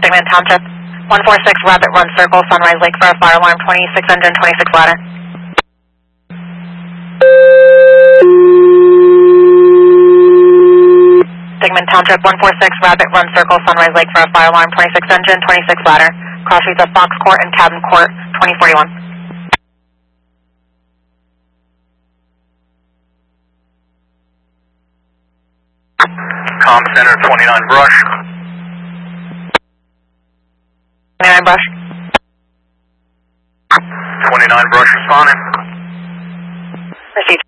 Stigman Township. 146 Rabbit Run Circle, Sunrise Lake for a fire alarm, 26 engine, 26 ladder. Stigman Township, 146 Rabbit Run Circle, Sunrise Lake for a fire alarm, 26 engine, 26 ladder. Cross streets of Fox Court and Cabin Court, 2041. Com Center, 29 Brush. 29 Brush. 29 Brush responding. Received.